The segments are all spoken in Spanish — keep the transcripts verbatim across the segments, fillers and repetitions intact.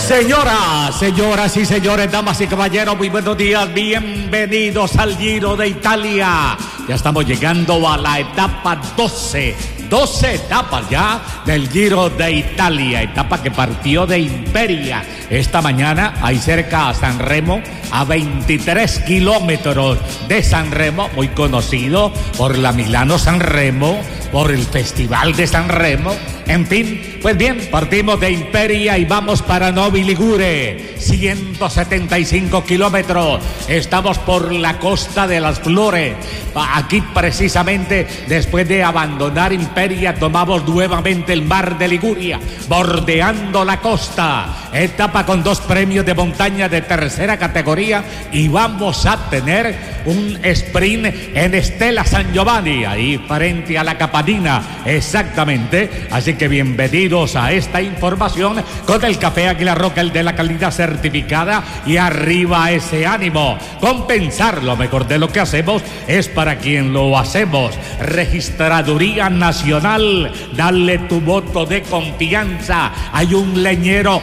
Señoras, señoras y señores, damas y caballeros, muy buenos días, bienvenidos al Giro de Italia. Ya estamos llegando a la etapa doce, doce etapas ya del Giro de Italia, etapa que partió de Imperia. Esta mañana, ahí cerca a San Remo, a veintitrés kilómetros de San Remo, muy conocido por la Milano San Remo, por el Festival de San Remo. En fin, pues bien, partimos de Imperia y vamos para Novi Ligure, ciento setenta y cinco kilómetros. Estamos por la Costa de las Flores. Aquí precisamente, después de abandonar Imperia, tomamos nuevamente el mar de Liguria, bordeando la costa. Etapa con dos premios de montaña de tercera categoría y vamos a tener un sprint en Stella San Giovanni, ahí frente a la Capanina, exactamente. Así que bienvenidos a esta información con el Café Águila Roca, el de la calidad certificada, y arriba ese ánimo. Compensar lo mejor de lo que hacemos es para quien lo hacemos. Registraduría Nacional, dale tu voto de confianza. Hay un leñero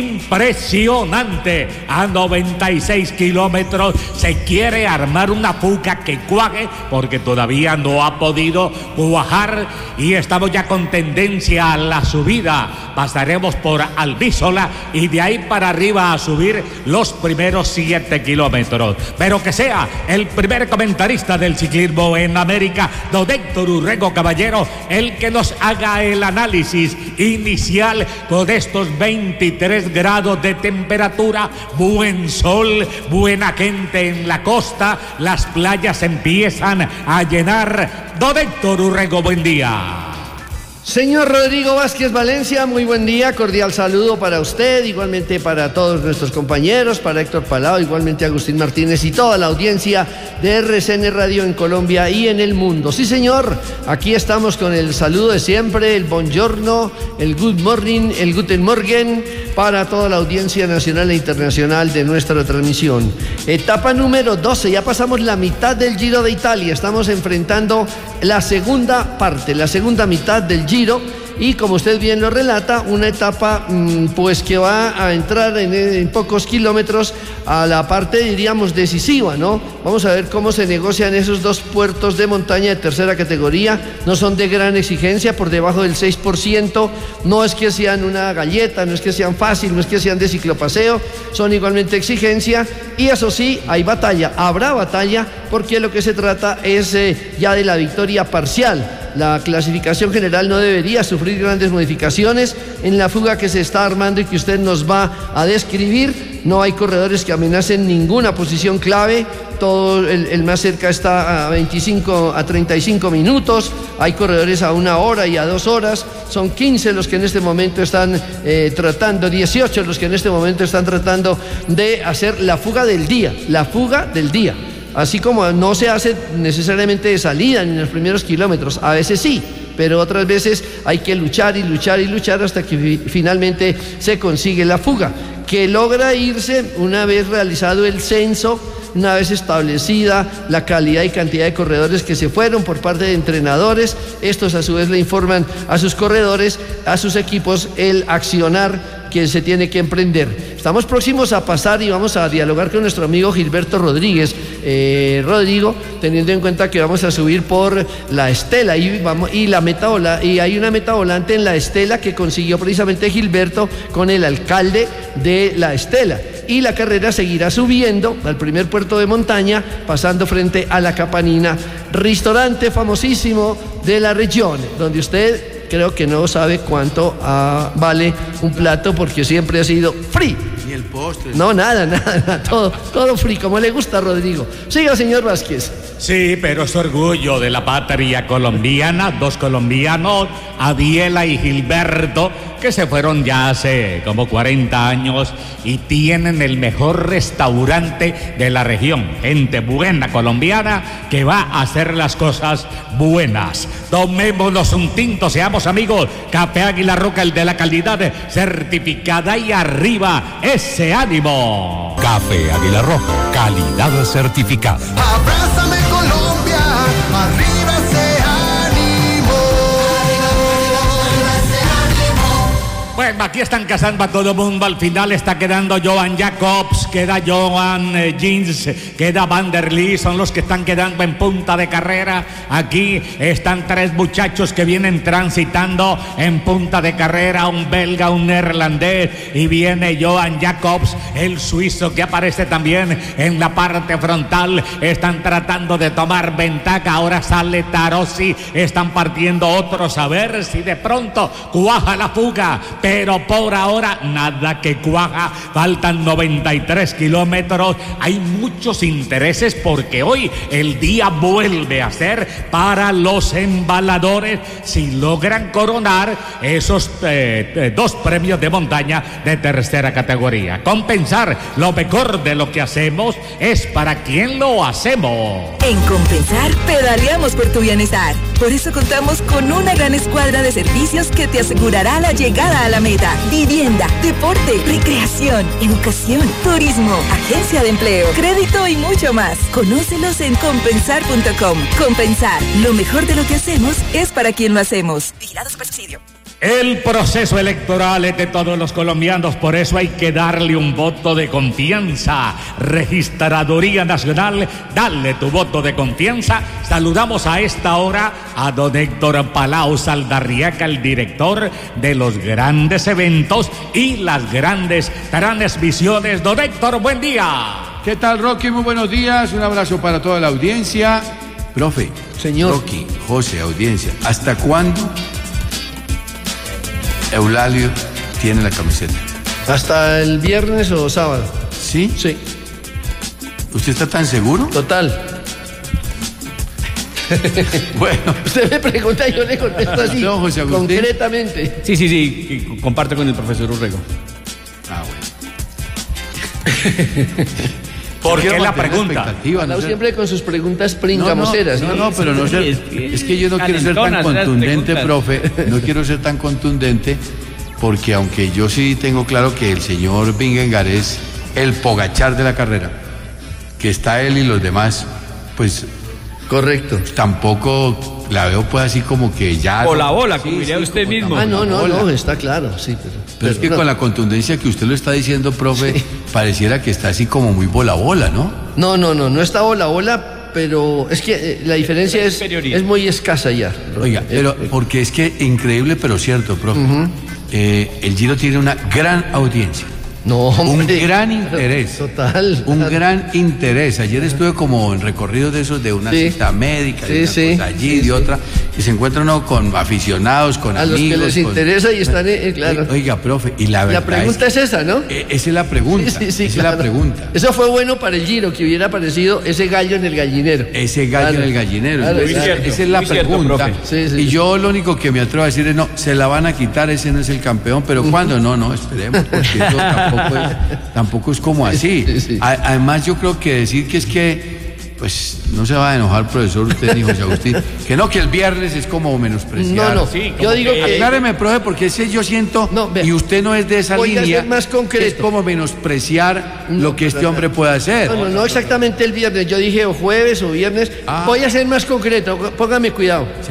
impresionante a noventa y seis kilómetros. Se quiere armar una fuga que cuaje porque todavía no ha podido cuajar y estamos ya con tendencia a la subida. Pasaremos por Albísola y de ahí para arriba a subir los primeros siete kilómetros. Pero que sea el primer comentarista del ciclismo en América, don Héctor Urrego Caballero, el que nos haga el análisis inicial con estos veintitrés grados de temperatura, buen sol, buena gente en la costa, las playas empiezan a llenar. Don Héctor Urrego, buen día. Señor Rodrigo Vázquez Valencia, muy buen día, cordial saludo para usted, igualmente para todos nuestros compañeros, para Héctor Palao, igualmente Agustín Martínez y toda la audiencia de R C N Radio en Colombia y en el mundo. Sí, señor, aquí estamos con el saludo de siempre, el buongiorno, el good morning, el guten morgen para toda la audiencia nacional e internacional de nuestra transmisión. Etapa número doce, ya pasamos la mitad del Giro de Italia, estamos enfrentando la segunda parte, la segunda mitad del Giro, y como usted bien lo relata, una etapa pues que va a entrar en, en pocos kilómetros a la parte, diríamos, decisiva, ¿no? Vamos a ver cómo se negocian esos dos puertos de montaña de tercera categoría. No son de gran exigencia, por debajo del seis por ciento, no es que sean una galleta, no es que sean fácil, no es que sean de ciclopaseo, son igualmente exigencia, y eso sí, hay batalla, habrá batalla, porque lo que se trata es eh, ya de la victoria parcial. La clasificación general no debería sufrir grandes modificaciones. En la fuga que se está armando y que usted nos va a describir, no hay corredores que amenacen ninguna posición clave. Todo el, el más cerca está a veinticinco a treinta y cinco minutos. Hay corredores a una hora y a dos horas. Son quince los que en este momento están eh, tratando, dieciocho los que en este momento están tratando de hacer la fuga del día, la fuga del día. Así como no se hace necesariamente de salida en los primeros kilómetros, a veces sí, pero otras veces hay que luchar y luchar y luchar hasta que fi- finalmente se consigue la fuga, que logra irse una vez realizado el censo, una vez establecida la calidad y cantidad de corredores que se fueron por parte de entrenadores. Estos a su vez le informan a sus corredores, a sus equipos, el accionar que se tiene que emprender. Estamos próximos a pasar y vamos a dialogar con nuestro amigo Gilberto Rodríguez. Eh, Rodrigo, teniendo en cuenta que vamos a subir por la Estela y, vamos, y, la meta vola, y hay una meta volante en la Estela que consiguió precisamente Gilberto con el alcalde de la Estela. Y la carrera seguirá subiendo al primer puerto de montaña, pasando frente a la Capanina, restaurante famosísimo de la región, donde usted creo que no sabe cuánto uh, vale un plato, porque siempre ha sido free. Ni el postre. No, nada, nada, nada, todo, todo free, como le gusta a Rodrigo. Siga, señor Vázquez. Sí, pero es orgullo de la patria colombiana, dos colombianos, Adiela y Gilberto, que se fueron ya hace como cuarenta años y tienen el mejor restaurante de la región. Gente buena colombiana que va a hacer las cosas buenas. Tomémonos un tinto, seamos amigos. Café Águila Roca, el de la calidad certificada, y arriba ese ánimo. Café Águila Roja, calidad certificada. Abrázame Colombia, arriba ese ánimo. Bueno, aquí están cazando a todo el mundo. Al final está quedando Johan Jacobs, queda Johan eh, Jeans, queda Van der Lee. Son los que están quedando en punta de carrera. Aquí están tres muchachos que vienen transitando en punta de carrera. Un belga, un neerlandés. Y viene Johan Jacobs, el suizo, que aparece también en la parte frontal. Están tratando de tomar ventaja. Ahora sale Tarossi. Están partiendo otros a ver si de pronto cuaja la fuga, pero por ahora nada que cuaja. Faltan noventa y tres kilómetros. Hay muchos intereses porque hoy el día vuelve a ser para los embaladores si logran coronar esos eh, dos premios de montaña de tercera categoría. Compensar lo mejor de lo que hacemos es para quien lo hacemos. En Compensar pedaleamos por tu bienestar. Por eso contamos con una gran escuadra de servicios que te asegurará la llegada a la meta. Vivienda, deporte, recreación, educación, turismo, agencia de empleo, crédito y mucho más. Conócelos en compensar punto com. Compensar, lo mejor de lo que hacemos es para quien lo hacemos. Vigilado Supersubsidio. El proceso electoral es de todos los colombianos, por eso hay que darle un voto de confianza. Registraduría Nacional, dale tu voto de confianza. Saludamos a esta hora a don Héctor Palau Saldarriaga, el director de los grandes eventos y las grandes transmisiones. Don Héctor, buen día. ¿Qué tal, Rocky? Muy buenos días, un abrazo para toda la audiencia. Profe, señor Rocky, José, audiencia, ¿hasta cuándo Eulalio tiene la camiseta? ¿Hasta el viernes o sábado? ¿Sí? Sí. ¿Usted está tan seguro? Total. Bueno. Usted me pregunta y yo le contesto así, no, José Agustín, concretamente. Sí, sí, sí, comparto con el profesor Urrego. Ah, bueno. ¿Por qué la pregunta? No siempre con sus preguntas pringamoseras. No, no, no, no, pero no sé. Es que yo no quiero ser tan contundente, profe. No quiero ser tan contundente, porque aunque yo sí tengo claro que el señor Vingegaard es el Pogachar de la carrera, que está él y los demás, pues. Correcto. Tampoco la veo pues así como que ya. O la bola, como diría usted mismo. Ah, no, no, no, está claro, sí, pero. Pero es que no. Con la contundencia que usted lo está diciendo, profe, sí, pareciera que está así como muy bola bola, ¿no? No, no, no, no está bola bola, pero es que eh, la diferencia es, es muy escasa ya. Oiga, pero eh, porque es que increíble pero cierto, profe. Uh-huh. eh, el Giro tiene una gran audiencia. No, hombre, un gran interés. Total. Un gran interés. Ayer estuve como en recorrido de esos de una sí. cita médica, sí, de una sí, cosa allí, sí, de otra, y se encuentra uno con aficionados, con a amigos. A los que les con... interesa y están, eh, claro. Oiga, profe, y la verdad. La pregunta es, es esa, ¿no? Eh, esa es la pregunta. Sí, sí, sí, esa claro. es la pregunta. Eso fue bueno para el Giro, que hubiera aparecido ese gallo en el gallinero. Ese gallo claro. en el gallinero. Claro, esa, cierto, esa es la pregunta. Cierto, sí, sí, y sí. yo lo único que me atrevo a decir es, no, se la van a quitar, ese no es el campeón, pero uh-huh. ¿cuándo? No, no, esperemos, porque eso tampoco es, tampoco es como así. Sí, sí. Además yo creo que decir que es que pues no se va a enojar profesor usted ni José Agustín, que no, que el viernes es como menospreciar. No, no, sí, yo digo que... Acláreme, profe, porque ese yo siento, no, y usted no es de esa voy línea, a ser más concreto. Es como menospreciar no, lo que este hombre puede hacer. No, no, no exactamente el viernes, yo dije o jueves o viernes, ah. voy a ser más concreto, póngame cuidado. Sí.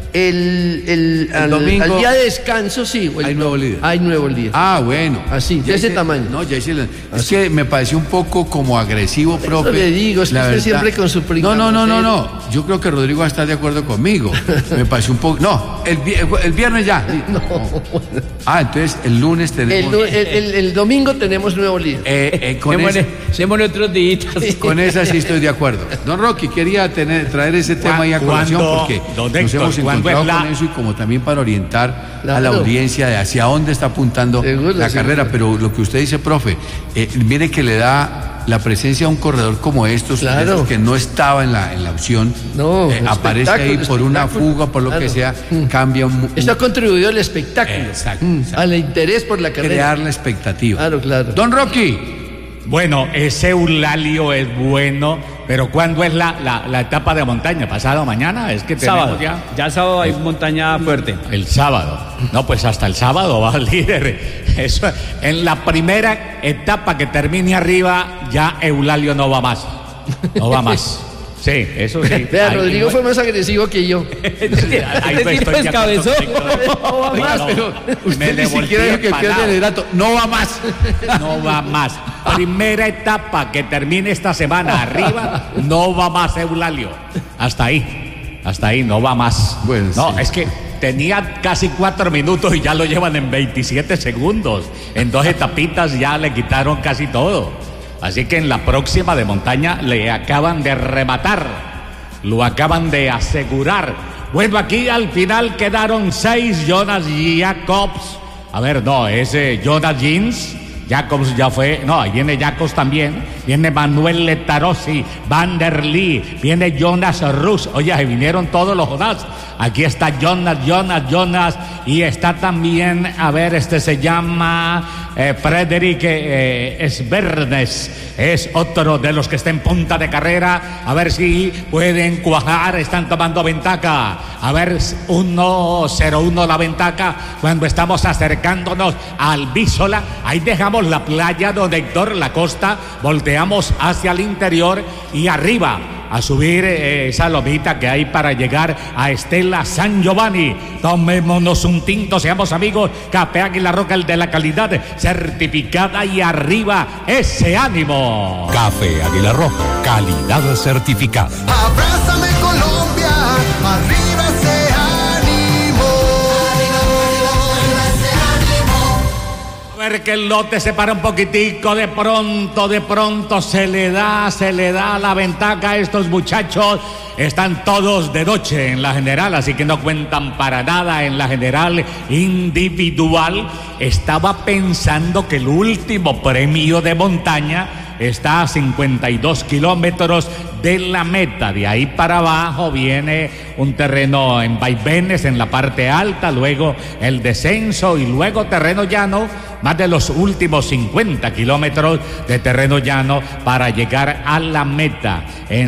El, el, el al, domingo al día de descanso, sí. El, hay nuevo líder. Hay nuevo líder. Ah, bueno. Así, de ese hice, tamaño. No, ya hice la, es que me pareció un poco como agresivo, profe. Eso le digo, es que usted siempre con su prima. No, no, no, no, no. Yo creo que Rodrigo va a estar de acuerdo conmigo. Me pareció un poco. No, el, el viernes ya. No. Ah, entonces el lunes tenemos. El, el, el, el domingo tenemos nuevo líder. Eh, eh, con ese, démosle otros días. Con esa sí estoy de acuerdo. Don Rocky, quería tener, traer ese tema ahí a colación porque nos Héctor, hemos encontrado la... con eso y como también para orientar claro. a la audiencia de hacia dónde está apuntando seguro, la seguro. carrera. Pero lo que usted dice, profe, eh, mire que le da la presencia a un corredor como estos, claro. estos que no estaba en la, en la opción, no, eh, aparece ahí por una fuga, por lo claro. que sea, mm. cambia un, un... Esto ha contribuido al espectáculo, exacto, mm. exacto. al interés por la carrera. Crear la expectativa. Claro, claro. Don Rocky. Bueno, ese Eulalio es bueno, pero ¿cuándo es la, la, la etapa de montaña? ¿Pasado mañana? Es que tenemos sábado. ya... Ya sábado hay montaña fuerte. El sábado. No, pues hasta el sábado va el líder. Eso, en la primera etapa que termine arriba, ya Eulalio no va más. No va más. Sí, eso sí. Vea, Rodrigo fue más agresivo que yo. Ahí me estoy descabezó. No va más, pero usted ni siquiera dijo que pierde el hidrato. No va más. No va más. Primera etapa que termine esta semana arriba, no va más Eulalio. Hasta ahí. Hasta ahí, no va más. Bueno, no, sí. Es que tenía casi cuatro minutos y ya lo llevan en veintisiete segundos. En dos etapitas ya le quitaron casi todo. Así que en la próxima de montaña le acaban de rematar, lo acaban de asegurar. Bueno, aquí al final quedaron seis. Jonas Jacobs. A ver, no, ese Jonas Jeans. Jacobs ya fue, no, ahí viene Jacobs también, viene Manuel Letarossi, Van der Lee, viene Jonas Rus, oye, ahí vinieron todos los Jonas, aquí está Jonas, Jonas, Jonas, y está también, a ver, este se llama eh, Frederick eh, Svernes, es otro de los que está en punta de carrera, a ver si pueden cuajar, están tomando ventaja, a ver, uno cero uno la ventaja, cuando estamos acercándonos al Vísola, ahí dejamos la playa donde Héctor Lacosta, volteamos hacia el interior y arriba a subir eh, esa lomita que hay para llegar a Estela San Giovanni. Tomémonos un tinto, seamos amigos. Café Águila Roja, el de la calidad certificada, y arriba ese ánimo. Café Águila Roja, calidad certificada. Abrázame Colombia, arriba ese ánimo. A ver que el lote se para un poquitico, de pronto, de pronto se le da, se le da la ventaja a estos muchachos. Están todos de noche en la general, así que no cuentan para nada en la general individual. Estaba pensando que el último premio de montaña está a cincuenta y dos kilómetros de la meta. De ahí para abajo viene un terreno en vaivenes en la parte alta, luego el descenso y luego terreno llano, más de los últimos cincuenta kilómetros de terreno llano para llegar a la meta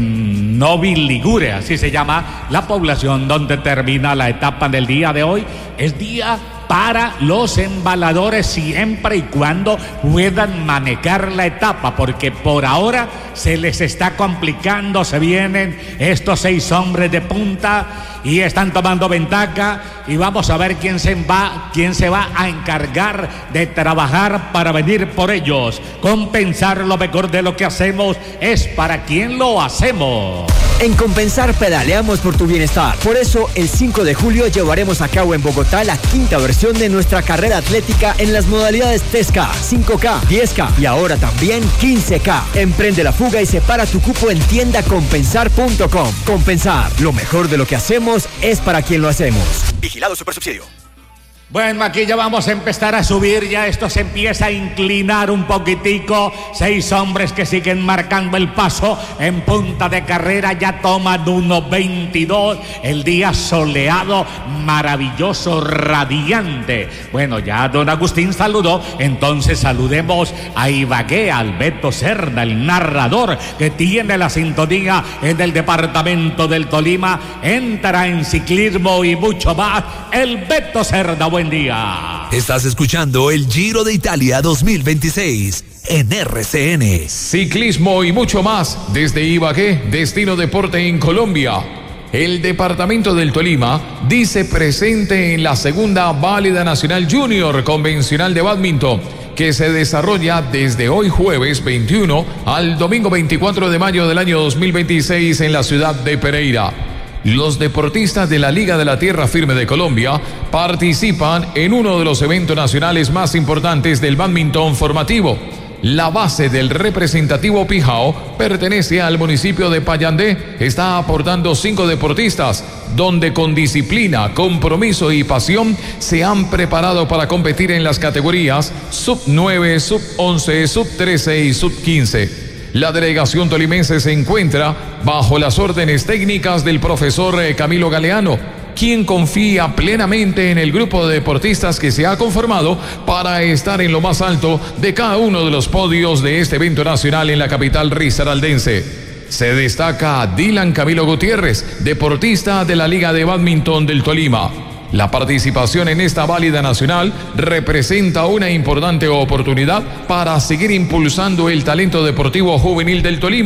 en Novi Ligure, así se llama la población donde termina la etapa del día de hoy. Es día para los embaladores siempre y cuando puedan manejar la etapa, porque por ahora se les está complicando. Se vienen estos seis hombres de punta y están tomando ventaja, y vamos a ver quién se va, quién se va a encargar de trabajar para venir por ellos. Compensar lo mejor de lo que hacemos es para quien lo hacemos. En Compensar pedaleamos por tu bienestar. Por eso, el cinco de julio llevaremos a cabo en Bogotá la quinta versión de nuestra carrera atlética en las modalidades tres K, cinco K, diez K y ahora también quince K. Emprende la fuga y separa tu cupo en tienda compensar punto com. Compensar, lo mejor de lo que hacemos es para quien lo hacemos. Vigilado Supersubsidio. Bueno, aquí ya vamos a empezar a subir, ya esto se empieza a inclinar un poquitico. Seis hombres que siguen marcando el paso en punta de carrera, ya toman uno veintidós. El día soleado, maravilloso, radiante. Bueno, ya don Agustín saludó, entonces saludemos a Ibagué, al Beto Cerda, el narrador que tiene la sintonía en el departamento del Tolima. Entra en ciclismo y mucho más, el Beto Cerda. Buen día. Estás escuchando el Giro de Italia dos mil veintiséis en R C N. Ciclismo y mucho más desde Ibagué, destino deporte en Colombia. El departamento del Tolima dice presente en la segunda válida nacional junior convencional de bádminton, que se desarrolla desde hoy jueves veintiuno al domingo veinticuatro de mayo del año dos mil veintiséis en la ciudad de Pereira. Los deportistas de la Liga de la Tierra Firme de Colombia participan en uno de los eventos nacionales más importantes del bádminton formativo. La base del representativo Pijao pertenece al municipio de Payandé. Está aportando cinco deportistas, donde con disciplina, compromiso y pasión se han preparado para competir en las categorías sub nueve, sub once, sub trece y sub quince. La delegación tolimense se encuentra bajo las órdenes técnicas del profesor Camilo Galeano, quien confía plenamente en el grupo de deportistas que se ha conformado para estar en lo más alto de cada uno de los podios de este evento nacional en la capital risaraldense. Se destaca Dylan Camilo Gutiérrez, deportista de la Liga de Bádminton del Tolima. La participación en esta válida nacional representa una importante oportunidad para seguir impulsando el talento deportivo juvenil del Tolima,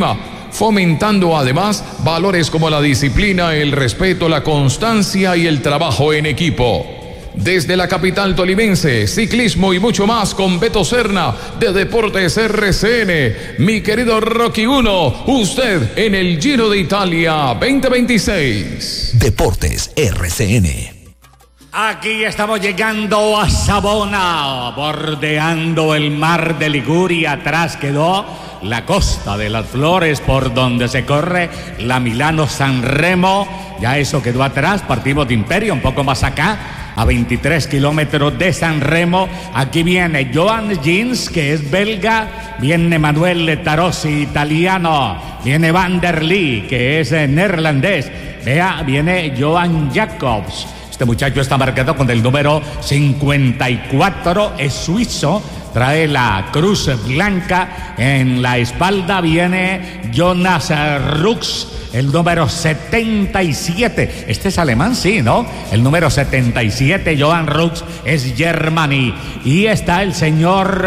fomentando además valores como la disciplina, el respeto, la constancia y el trabajo en equipo. Desde la capital tolimense, ciclismo y mucho más con Beto Serna de Deportes R C N. Mi querido Rocky uno, usted en el Giro de Italia veinte veintiséis. Deportes R C N. Aquí estamos llegando a Savona, bordeando el mar de Liguria. Atrás quedó la Costa de las Flores, por donde se corre la Milano-San Remo. Ya eso quedó atrás. Partimos de Imperio, un poco más acá, a veintitrés kilómetros de San Remo. Aquí viene Johan Jins, que es belga. Viene Manuel Tarossi, italiano. Viene Van der Lee, que es neerlandés. Vea, viene Johan Jacobs. Este muchacho está marcado con el número cincuenta y cuatro, es suizo, trae la cruz blanca en la espalda. Viene Jonas Rux, el número setenta y siete. Este es alemán, sí, ¿no? El número setenta y siete, Johan Rux, es Germany. Y está el señor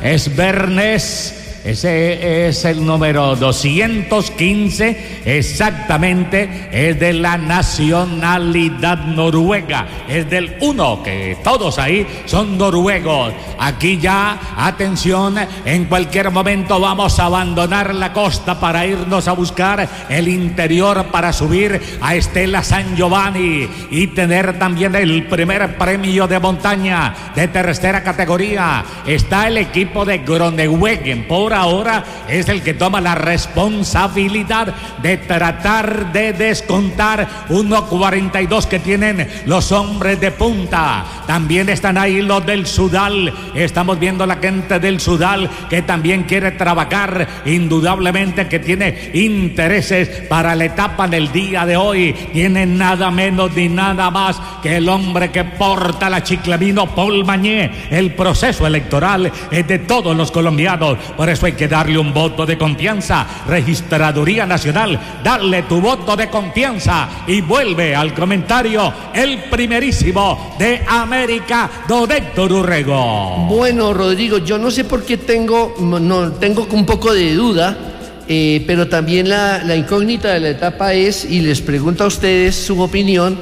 Svernes. Ese es el número doscientos quince, exactamente, es de la nacionalidad noruega, es del uno, que todos ahí son noruegos. Aquí ya, atención, en cualquier momento vamos a abandonar la costa para irnos a buscar el interior para subir a Estela San Giovanni y tener también el primer premio de montaña de tercera categoría. Está el equipo de Groenewegen, por ahora es el que toma la responsabilidad de tratar de descontar uno cuarenta y dos que tienen los hombres de punta. También están ahí los del Sudal. Estamos viendo la gente del Sudal que también quiere trabajar, indudablemente que tiene intereses para la etapa del día de hoy. Tiene nada menos ni nada más que el hombre que porta la chiclamino, Paul Mañé. El proceso electoral es de todos los colombianos, por eso hay que darle un voto de confianza. Registraduría Nacional, darle tu voto de confianza. Y vuelve al comentario el primerísimo de América, don Héctor Urrego. Bueno, Rodrigo, yo no sé por qué tengo, no, tengo un poco de duda, eh, pero también la, la incógnita de la etapa es, y les pregunto a ustedes su opinión,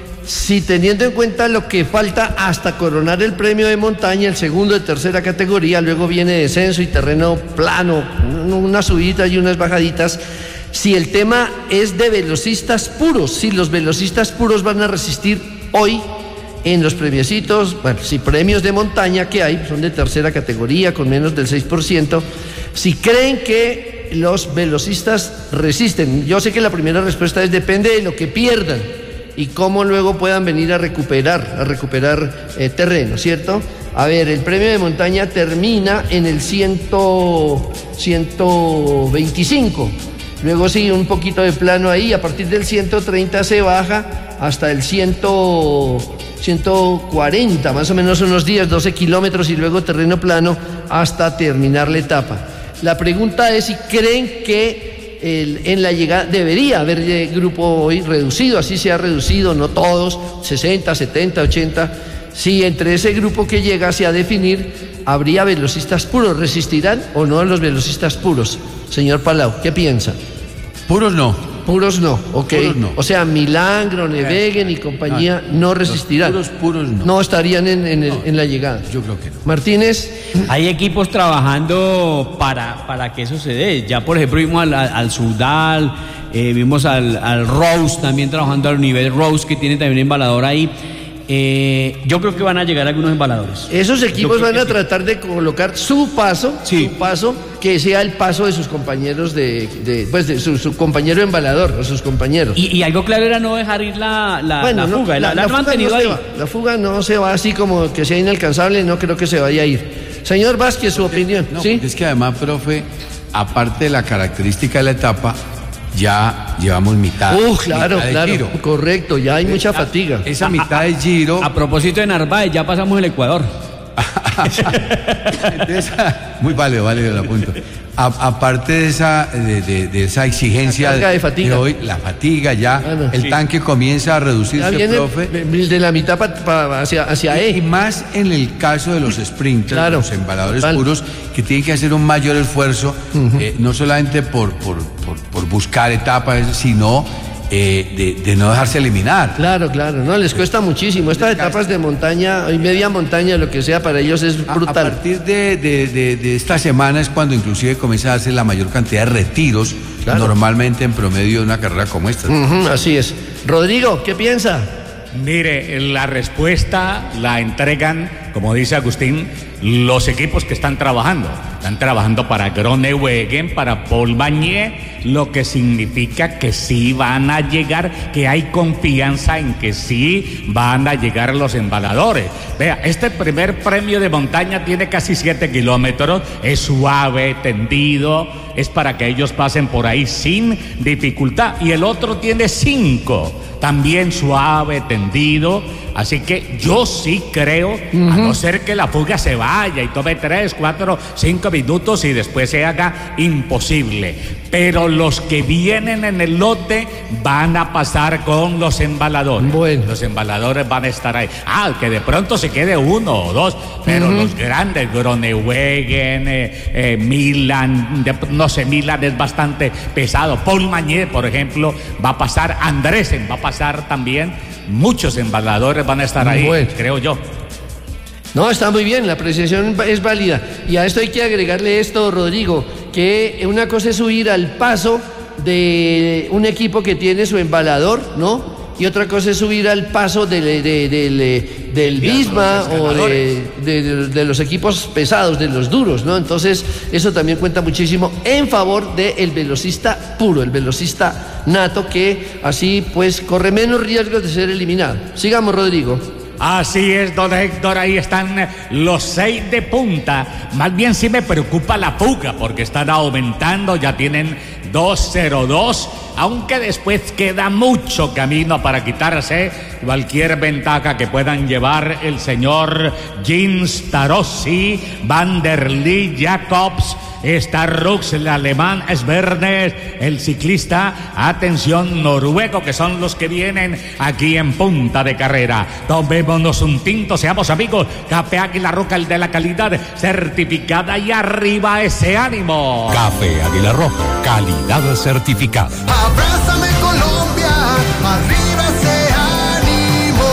si teniendo en cuenta lo que falta hasta coronar el premio de montaña, el segundo de tercera categoría, luego viene descenso y terreno plano, unas subidas y unas bajaditas, si el tema es de velocistas puros, si los velocistas puros van a resistir hoy en los premiecitos, bueno, si premios de montaña que hay, son de tercera categoría con menos del seis por ciento, si creen que los velocistas resisten. Yo sé que la primera respuesta es depende de lo que pierdan y cómo luego puedan venir a recuperar, a recuperar eh, terreno, ¿cierto? A ver, el premio de montaña termina en el ciento veinticinco, luego sigue un poquito de plano ahí, a partir del ciento treinta se baja hasta el ciento cuarenta, más o menos unos diez, doce kilómetros y luego terreno plano hasta terminar la etapa. La pregunta es si creen que El, en la llegada debería haber eh, grupo hoy reducido, así se ha reducido, no todos, sesenta, setenta, ochenta, si entre ese grupo que llega a definir habría velocistas puros, ¿resistirán o no los velocistas puros? Señor Palau, ¿qué piensa? Puros no. Puros no, ok. Puros no. O sea, Milán, Groenewegen y compañía no, no resistirán. Puros, puros no. No estarían en, en, no, en la llegada. Yo creo que no. Martínez. Hay equipos trabajando para, para que eso se dé. Ya, por ejemplo, vimos al, al Sudal, eh, vimos al, al Rose también trabajando al nivel Rose, que tiene también embalador ahí. Eh, yo creo que van a llegar algunos embaladores. Esos equipos van a tratar de colocar su paso, sí. su paso, que sea el paso de sus compañeros de, de pues de su, su compañero embalador o sus compañeros. Y, y algo claro era no dejar ir la, la, bueno, la no, fuga, la, la, la, la, la han mantenido no ahí. La fuga no se va así como que sea inalcanzable, no creo que se vaya a ir. Señor Vázquez, su opinión. No, ¿sí? Es que además, profe, aparte de la característica de la etapa, ya llevamos mitad. Uh, claro, mitad claro, giro. Correcto, ya hay mucha fatiga. Esa mitad de giro. A, a propósito de Narváez, ya pasamos el Ecuador. Entonces, muy válido, válido el punto. A, aparte de esa, de, de, de esa exigencia de, de, fatiga. de hoy, la fatiga ya, bueno, el sí. tanque comienza a reducirse, ya viene profe. De la mitad pa, pa, hacia, hacia y, E. Y más en el caso de los sprinters, claro, los embaladores total. puros, que tienen que hacer un mayor esfuerzo, uh-huh. eh, no solamente por, por, por, por buscar etapas, sino eh, de, de no dejarse eliminar. Claro, claro, no, les cuesta muchísimo. Estas etapas de montaña, y media montaña, lo que sea, para ellos es brutal. A, a partir de, de, de, de esta semana es cuando inclusive comienza a darse la mayor cantidad de retiros, claro, normalmente en promedio de una carrera como esta. Uh-huh, así es. Rodrigo, ¿qué piensa? Mire, la respuesta la entregan, como dice Agustín, los equipos que están trabajando. Están trabajando para Groenewegen, para Paul Bagné, lo que significa que sí van a llegar, que hay confianza en que sí van a llegar los embaladores. Vea, este primer premio de montaña tiene casi siete kilómetros, es suave, tendido, es para que ellos pasen por ahí sin dificultad. Y el otro tiene cinco, también suave, tendido. Así que yo sí creo, uh-huh, a no ser que la fuga se vaya y tome tres, cuatro, cinco minutos y después se haga imposible. Pero los que vienen en el lote van a pasar con los embaladores. Bueno. Los embaladores van a estar ahí. Ah, que de pronto se quede uno o dos, pero uh-huh, los grandes, Groenewegen, eh, eh, Milan, de, no sé, Milan es bastante pesado. Paul Bagné, por ejemplo, va a pasar, Andresen va a pasar también. Muchos embaladores van a estar ahí, bueno, creo yo. No, está muy bien, la apreciación es válida. Y a esto hay que agregarle esto, Rodrigo, que una cosa es subir al paso de un equipo que tiene su embalador, ¿no? Y otra cosa es subir al paso de, de, de, de, del Visma o de, de, de los equipos pesados, de los duros, ¿no? Entonces, eso también cuenta muchísimo en favor del velocista puro, el velocista nato, que así pues corre menos riesgos de ser eliminado. Sigamos, Rodrigo. Así es, don Héctor, ahí están los seis de punta. Más bien sí me preocupa la fuga, porque están aumentando, ya tienen dos cero dos, aunque después queda mucho camino para quitarse cualquier ventaja que puedan llevar el señor Jens Tarossi, Van der Lee, Jacobs, está Rux, el alemán, Svernes, el ciclista, atención, noruego, que son los que vienen aquí en punta de carrera. Tomémonos un tinto, seamos amigos. Café Águila Roja, el de la calidad certificada, y arriba ese ánimo. Café Águila Roja, calidad certificada. Abrázame Colombia, arriba ese ánimo.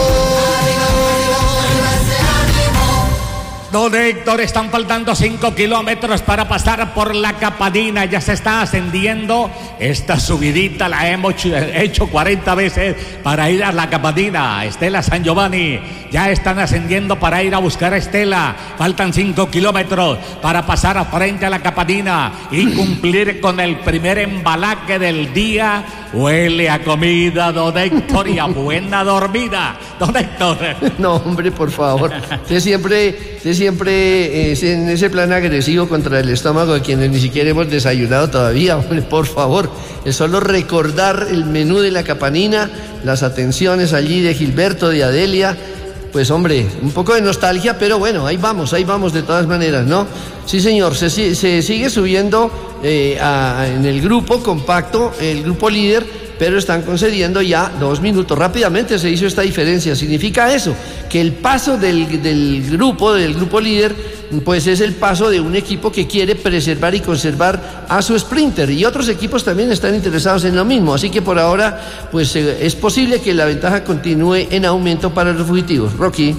Don Héctor, están faltando cinco kilómetros para pasar por la Capadina. Ya se está ascendiendo. Esta subidita la hemos hecho cuarenta veces para ir a la Capadina. Estela San Giovanni, ya están ascendiendo para ir a buscar a Estela. Faltan cinco kilómetros para pasar a frente a la Capadina y cumplir con el primer embalaje del día. Huele a comida, don Héctor, y a buena dormida, don Héctor. No, hombre, por favor. Usted siempre, usted siempre es en ese plan agresivo contra el estómago de quienes ni siquiera hemos desayunado todavía, hombre, por favor. Es solo recordar el menú de la Capadina, las atenciones allí de Gilberto, de Adelia. Pues hombre, un poco de nostalgia, pero bueno, ahí vamos, ahí vamos de todas maneras, ¿no? Sí, señor, se, se sigue subiendo eh, a, en el grupo compacto, el grupo líder, pero están concediendo ya dos minutos. Rápidamente se hizo esta diferencia. Significa eso, que el paso del, del grupo, del grupo líder, pues es el paso de un equipo que quiere preservar y conservar a su sprinter, y otros equipos también están interesados en lo mismo, así que por ahora pues eh, es posible que la ventaja continúe en aumento para los fugitivos. Rocky.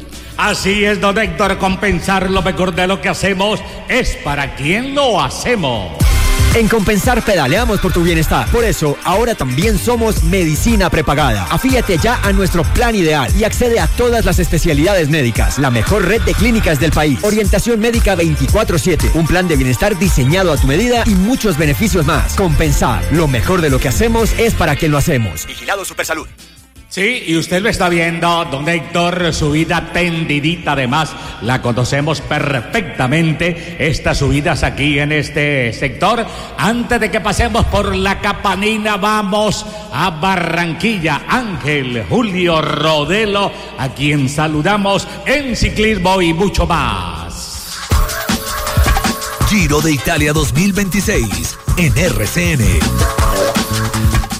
Así es, don Héctor, compensar lo mejor de lo que hacemos es para quien lo hacemos. En Compensar pedaleamos por tu bienestar. Por eso, ahora también somos Medicina Prepagada. Afíliate ya a nuestro plan ideal y accede a todas las especialidades médicas. La mejor red de clínicas del país. Orientación médica veinticuatro siete. Un plan de bienestar diseñado a tu medida y muchos beneficios más. Compensar. Lo mejor de lo que hacemos es para quien lo hacemos. Vigilado Supersalud. Sí, y usted lo está viendo, don Héctor, subida tendidita, además la conocemos perfectamente, estas subidas aquí en este sector. Antes de que pasemos por la Capadina, vamos a Barranquilla. Ángel Julio Rodelo, a quien saludamos en ciclismo y mucho más. Giro de Italia dos mil veintiséis en R C N.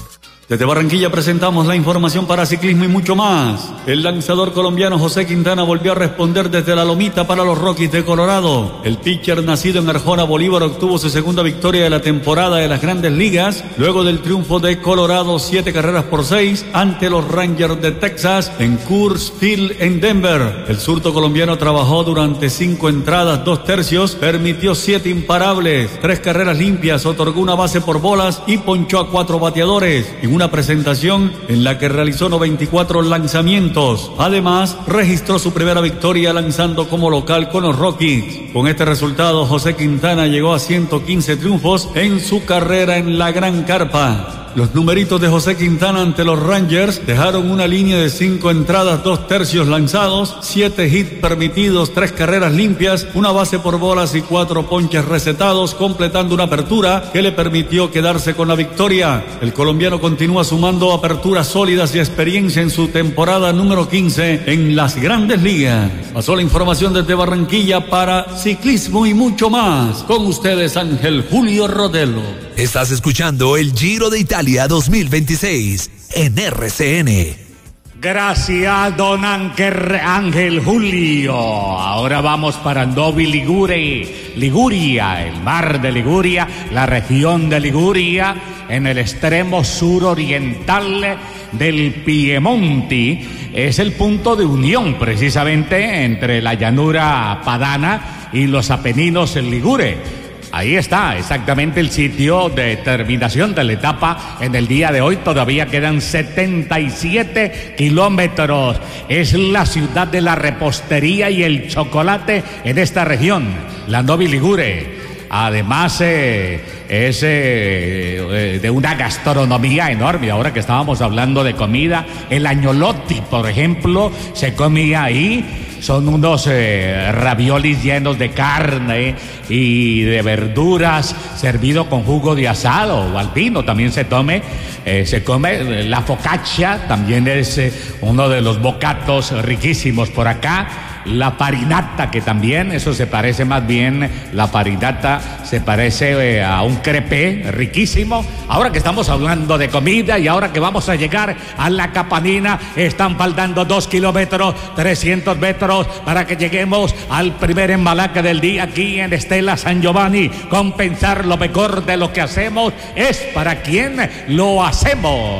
Desde Barranquilla presentamos la información para ciclismo y mucho más. El lanzador colombiano José Quintana volvió a responder desde la lomita para los Rockies de Colorado. El pitcher nacido en Arjona, Bolívar, obtuvo su segunda victoria de la temporada de las Grandes Ligas, luego del triunfo de Colorado siete carreras por seis ante los Rangers de Texas en Coors Field en Denver. El zurdo colombiano trabajó durante cinco entradas, dos tercios, permitió siete imparables, tres carreras limpias, otorgó una base por bolas y ponchó a cuatro bateadores. En una presentación en la que realizó noventa y cuatro lanzamientos. Además, registró su primera victoria lanzando como local con los Rockies. Con este resultado, José Quintana llegó a ciento quince triunfos en su carrera en la Gran Carpa. Los numeritos de José Quintana ante los Rangers dejaron una línea de cinco entradas, dos tercios lanzados, siete hits permitidos, tres carreras limpias, una base por bolas y cuatro ponches recetados, completando una apertura que le permitió quedarse con la victoria. El colombiano continúa sumando aperturas sólidas y experiencia en su temporada número quince en las Grandes Ligas. Pasó la información desde Barranquilla para ciclismo y mucho más. Con ustedes, Ángel Julio Rodelo. Estás escuchando el Giro de Italia dos mil veintiséis en R C N. Gracias, don Ángel, Ángel Julio. Ahora vamos para Novi Ligure, Liguria, el mar de Liguria, la región de Liguria, en el extremo suroriental del Piemonte. Es el punto de unión precisamente entre la llanura padana y los Apeninos en Ligure. Ahí está exactamente el sitio de terminación de la etapa en el día de hoy. Todavía quedan setenta y siete kilómetros. Es la ciudad de la repostería y el chocolate en esta región, la Novi Ligure. Además eh, es eh, de una gastronomía enorme. Ahora que estábamos hablando de comida, el agnolotti, por ejemplo, se comía ahí. Son unos eh, raviolis llenos de carne y de verduras, servido con jugo de asado o al vino. También se tome, eh, se come la focaccia, también es eh, uno de los bocatos riquísimos por acá. La parinata, que también, eso se parece más bien, la parinata se parece eh, a un crepé riquísimo. Ahora que estamos hablando de comida y ahora que vamos a llegar a la Capanina, están faltando dos kilómetros, trescientos metros para que lleguemos al primer embalaque del día aquí en Estela San Giovanni. Compensar lo mejor de lo que hacemos es para quien lo hacemos.